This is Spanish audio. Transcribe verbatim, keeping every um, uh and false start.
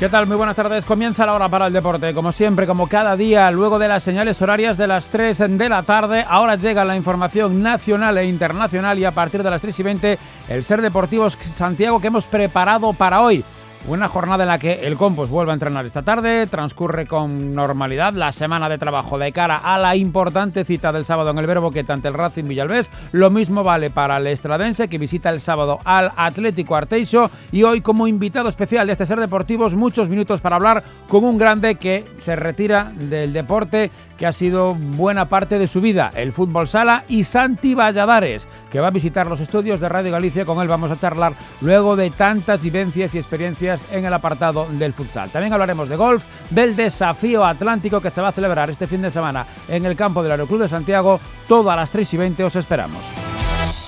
¿Qué tal? Muy buenas tardes. Comienza la hora para el deporte. Como siempre, como cada día, luego de las señales horarias de las tres de la tarde, ahora llega la información nacional e internacional y a partir de las tres y veinte, el Ser Deportivos Santiago que hemos preparado para hoy. Una jornada en la que el Compos vuelve a entrenar esta tarde, transcurre con normalidad la semana de trabajo de cara a la importante cita del sábado en el Verbo Boquete ante el Racing Villalbés. Lo mismo vale para el Estradense, que visita el sábado al Atlético Arteixo, y hoy como invitado especial de este Ser Deportivos, muchos minutos para hablar con un grande que se retira del deporte que ha sido buena parte de su vida, el fútbol sala, y Santi Valladares, que va a visitar los estudios de Radio Galicia. Con él vamos a charlar luego de tantas vivencias y experiencias en el apartado del futsal. También hablaremos de golf, del desafío atlántico que se va a celebrar este fin de semana en el campo del Aeroclub de Santiago. Todo a las tres y veinte os esperamos.